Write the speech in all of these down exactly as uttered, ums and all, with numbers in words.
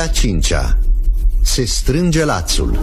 cincea. Se strânge lațul.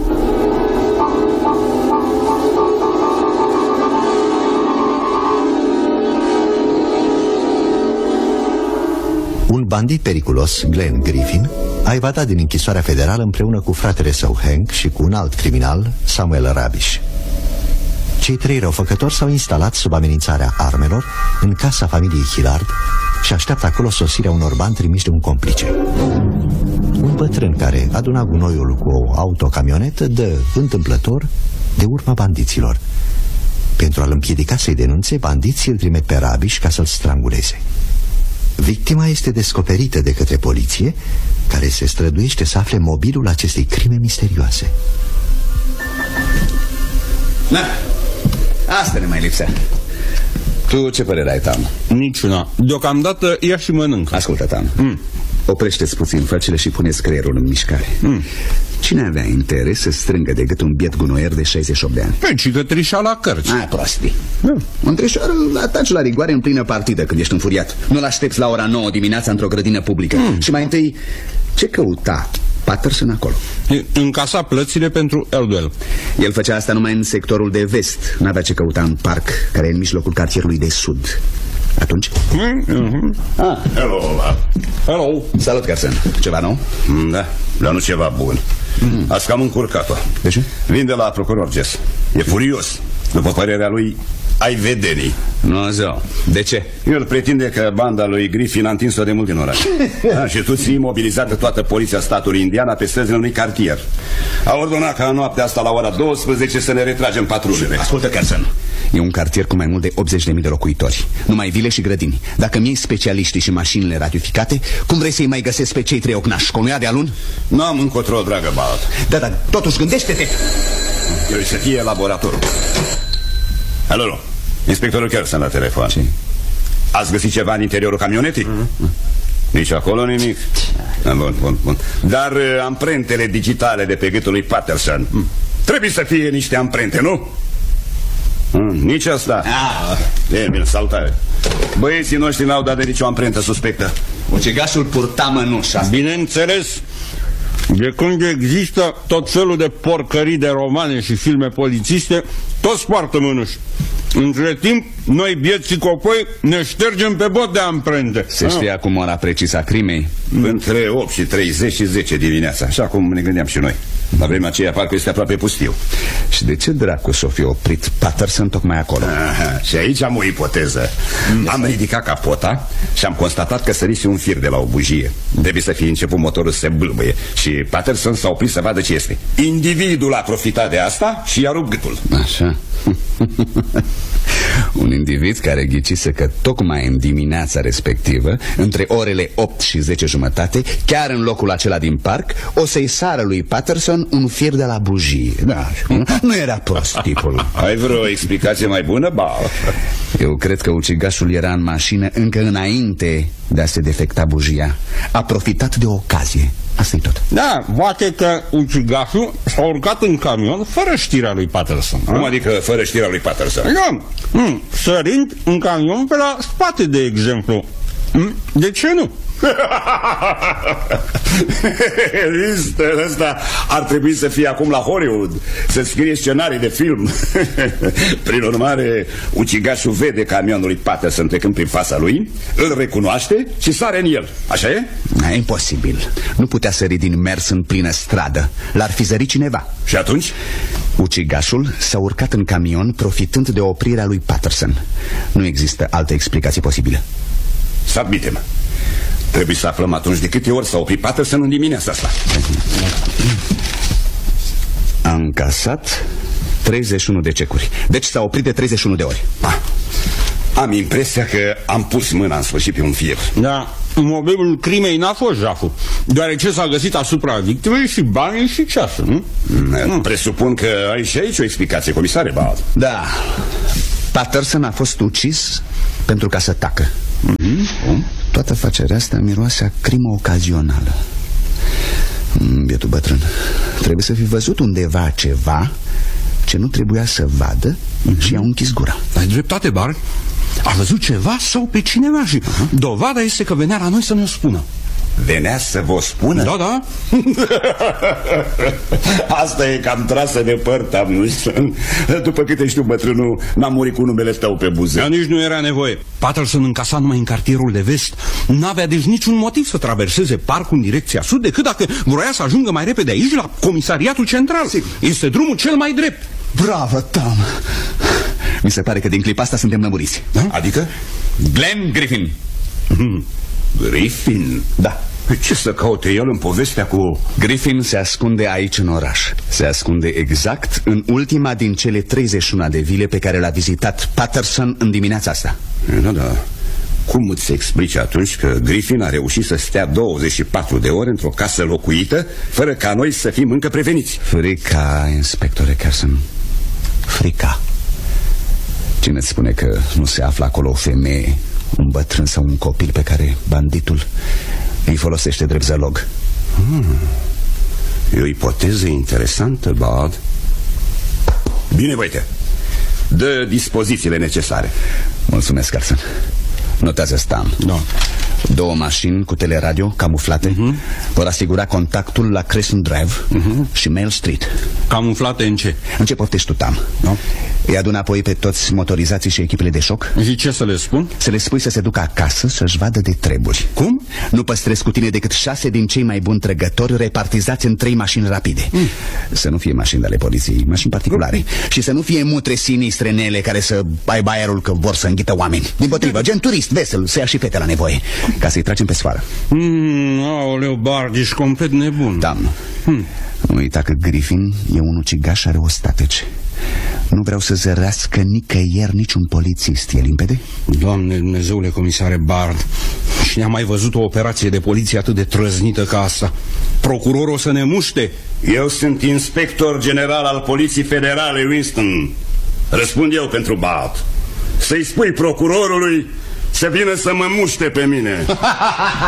Un bandit periculos, Glenn Griffin, a evadat din închisoarea federală împreună cu fratele său Hank și cu un alt criminal, Samuel Rabish. Cei trei răufăcători s-au instalat sub amenințarea armelor în casa familiei Hillard și așteaptă acolo sosirea unor bani trimiși de un complice. Un bătrân care aduna gunoiul cu o autocamionetă dă întâmplător de urma bandiților. Pentru a-l împiedica să-i denunțe, bandiții îl trimit pe Rabish ca să-l stranguleze. Victima este descoperită de către poliție, care se străduiește să afle mobilul acestei crime misterioase. Na, asta ne mai lipsea. Tu ce părere ai, Tam? Niciuna. Deocamdată ia și mănâncă. Ascultă, Tam, mm. oprește-ți puțin făcile și pune-ți creierul în mișcare. mm. Cine avea interes să strângă de gât un biet gunoier de șaizeci și opt de ani? Păi, ci că trișa la cărți. A, prostii. mm. Un trișor îl ataci la rigoare în plină partidă când ești înfuriat. Nu-l aștepți la ora nouă dimineața într-o grădină publică. mm. Și mai întâi, ce căuta Patterson acolo? Încasa plățile pentru Eldwell. El făcea asta numai în sectorul de vest. N-avea ce căuta în parc, care e în mijlocul cartierului de sud. Atunci? Mm-hmm. Ah, hello, Ola. Hello. Salut, Carson. Ceva nou? Da, dar nu ceva bun. mm. Ați cam încurcat-o. De ce? Vin de la procuror Jess. E furios. După părerea lui, ai vedenii. Nu, zău. De ce? El pretinde că banda lui Griffin a întins-o de mult din oraș. Da, și tu ții imobilizată toată poliția statului Indiana pe străzile unui cartier. A ordonat ca în noaptea asta la ora douăsprezece să ne retragem patrulele. Ascultă, Carson. E un cartier cu mai mult de optzeci de mii de locuitori. Numai vile și grădini. Dacă mi-ai specialiștii și mașinile ratificate, cum vrei să-i mai găsesc pe cei trei ocnași? Conuia de alun? N-am încotro, dragă Balt. Da, dar totuși gândește-te. Eu să fie laboratorul. Alo, inspectorul Kersen la telefon. Ce? Ați găsit ceva în interiorul camionetei? Mm-hmm. Nici acolo nimic. Bun, bun, bun. Dar uh, amprentele digitale de pe gâtul lui Patterson, mm. trebuie să fie niște amprente, nu? Mm, nici asta. Ah. E bine, salutare. Băieții noștri n-au dat de nicio amprentă suspectă. Ucigașul purta mănușa. Bineînțeles. De când există tot felul de porcării de romane și filme polițiste, toți poartă mânuși. Între timp, noi bieții copoi ne ștergem pe bot de amprente. Se știa acum ora precisă a crimei? Între opt și treizeci și zece dimineața. Așa cum ne gândeam și noi. La vremea aceea parcă este aproape pustiu. Și de ce dracu s-o fi oprit Patterson tocmai acolo? Aha, și aici am o ipoteză. mm. Am ridicat capota și am constatat că sărise un fir de la o bujie. Trebuie să fie început motorul să se bâlbâie. Și Patterson s-a oprit să vadă ce este. Individul a profitat de asta și i-a rupt gâtul. Așa. Un individ care ghicise că tocmai în dimineața respectivă, între orele opt și zece jumătate, chiar în locul acela din parc, o să-i sară lui Patterson un fir de la bujie. Da, nu era prost tipul. Ai vreo explicație mai bună, ba? Eu cred că ucigașul era în mașină încă înainte de a se defecta bujia. A profitat de ocazie. Asta-i tot. Da, poate că ucigașul s-a urcat în camion fără știrea lui Patterson. Cum adică fără știrea lui Patterson? Da, mm, sărind în camion pe la spate, de exemplu. Mm, de ce nu? Ăsta ar trebui să fie acum la Hollywood, să scrie scenarii de film. Prin urmare, ucigașul vede camionul lui Patterson trecând prin fața lui, îl recunoaște și sare în el. Așa e? E imposibil. Nu putea sări din mers în plină stradă. L-ar fi zărit cineva. Și atunci? Ucigașul s-a urcat în camion profitând de oprirea lui Patterson. Nu există altă explicație posibilă. Să admitem. Trebuie să aflăm atunci de câte ori s-a oprit Patterson în dimineața asta. A încasat treizeci și unu de cecuri. Deci s-a oprit de treizeci și unu de ori. ah, Am impresia că am pus mâna în sfârșit pe un fir. Da, mobilul crimei n-a fost jaful, deoarece s-a găsit asupra victimei și banii și ceasul, nu? Mm. Presupun că ai și aici o explicație, comisare Bald. Da. Patterson a fost ucis pentru ca să tacă. mm-hmm. Toată afacerea asta miroase a crimă ocazională. Bietul bătrân, trebuie să fi văzut undeva ceva ce nu trebuia să vadă, mm-hmm. și i-a închis gura. Ai dreptate, Bar. A văzut ceva sau pe cineva și uh-huh. dovada este că venea la noi să ne spună. venea să vă spună? Da, da. Asta e cam trasă de păr, Tamnușan. După câte știu, bătrânul n-a murit cu numele tău pe buze. Dar nici nu era nevoie. Patterson încasa numai în cartierul de vest. N-avea deci niciun motiv să traverseze parcul în direcția sud, decât dacă vroia să ajungă mai repede aici, la comisariatul central. Sigur. Este drumul cel mai drept. Bravo, Tom. Mi se pare că din clipa asta suntem lămuriți. Da? Adică? Glenn Griffin. Hmm. Griffin? Da. Ce să caute el în povestea cu... Griffin se ascunde aici în oraș. Se ascunde exact în ultima din cele treizeci și unu de vile pe care l-a vizitat Patterson în dimineața asta. Da, da. Cum îți explici atunci că Griffin a reușit să stea douăzeci și patru de ore într-o casă locuită, fără ca noi să fim încă preveniți? Frica, inspectore Carson. Frica. Cine îți spune că nu se află acolo o femeie, un bătrân sau un copil pe care banditul îi folosește drept zălog? Hmm. E o ipoteză interesantă, Bard. Bine, băite, dă dispozițiile necesare. Mulțumesc, Carson. Notează Stan. Da. Două mașini cu teleradio camuflate uh-huh. vor asigura contactul la Crescent Drive uh-huh. și Mail Street. Camuflate în ce? În ce poftești tu, Tam? Da. Îi adună apoi pe toți motorizații și echipele de șoc. Și ce să le spun? Să le spui să se ducă acasă să-și vadă de treburi. Cum? Nu păstrezi cu tine decât șase din cei mai buni trăgători repartizați în trei mașini rapide. mm. Să nu fie mașini ale poliției, mașini particulare. Și să nu fie mutre sinistre în ele care să aibă aerul că vor să înghită oameni. Dimpotrivă, gen turist, vesel, să ia și fete la nevoie, ca să-i tragem pe sfoară. mm, Aoleu, Bard, ești complet nebun. Da. hmm. Nu uita că Griffin e un ucigaș, are ostatece. Nu vreau să zărească nicăieri niciun polițist, e limpede? Doamne Dumnezeule, comisare Bard, și ne-a mai văzut o operație de poliție atât de trăznită ca asta. Procurorul o să ne muște. Eu sunt inspector general al Poliției Federale, Winston. Răspund eu pentru Bard. Să-i spui procurorului să vină să mă muște pe mine.